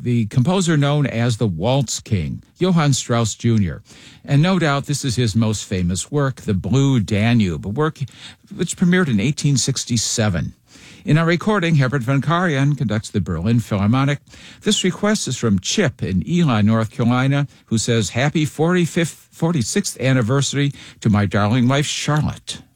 the composer known as the Waltz King, Johann Strauss Jr. And no doubt this is his most famous work, The Blue Danube, a work which premiered in 1867. In our recording, Herbert von Karajan conducts the Berlin Philharmonic. This request is from Chip in Eli, North Carolina, who says, Happy 46th anniversary to my darling wife, Charlotte.